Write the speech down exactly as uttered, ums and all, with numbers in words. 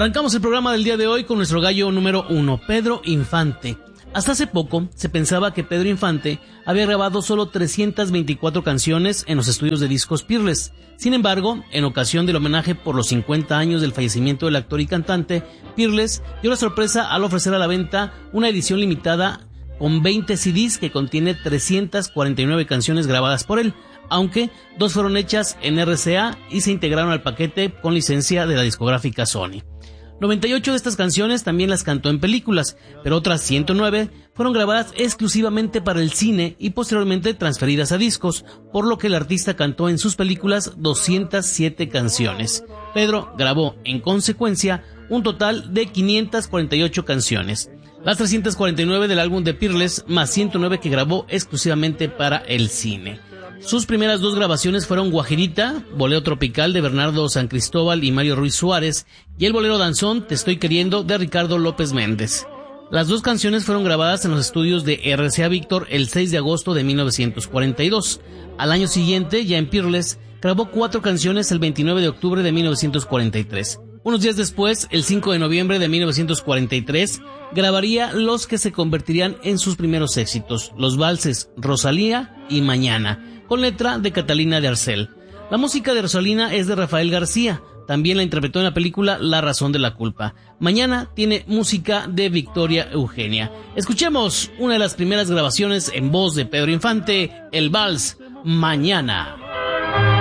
Arrancamos el programa del día de hoy con nuestro gallo número uno, Pedro Infante. Hasta hace poco se pensaba que Pedro Infante había grabado solo trescientas veinticuatro canciones en los estudios de discos Peerless. Sin embargo, en ocasión del homenaje por los cincuenta años del fallecimiento del actor y cantante, Peerless dio la sorpresa al ofrecer a la venta una edición limitada con veinte C Ds que contiene trescientas cuarenta y nueve canciones grabadas por él, aunque dos fueron hechas en R C A y se integraron al paquete con licencia de la discográfica Sony. noventa y ocho de estas canciones también las cantó en películas, pero otras ciento nueve fueron grabadas exclusivamente para el cine y posteriormente transferidas a discos, por lo que el artista cantó en sus películas doscientas siete canciones. Pedro grabó, en consecuencia, un total de quinientas cuarenta y ocho canciones. Las trescientas cuarenta y nueve del álbum de Peerless, más ciento nueve que grabó exclusivamente para el cine. Sus primeras dos grabaciones fueron Guajirita, bolero tropical de Bernardo San Cristóbal y Mario Ruiz Suárez, y el bolero danzón Te estoy queriendo de Ricardo López Méndez. Las dos canciones fueron grabadas en los estudios de R C A Víctor el seis de agosto de mil novecientos cuarenta y dos. Al año siguiente, ya en Peerless, grabó cuatro canciones el veintinueve de octubre de mil novecientos cuarenta y tres. Unos días después, el cinco de noviembre de mil novecientos cuarenta y tres, grabaría los que se convertirían en sus primeros éxitos, los valses Rosalía y Mañana, con letra de Catalina de Arcel. La música de Rosalina es de Rafael García, también la interpretó en la película La razón de la culpa. Mañana tiene música de Victoria Eugenia. Escuchemos una de las primeras grabaciones en voz de Pedro Infante, el vals Mañana.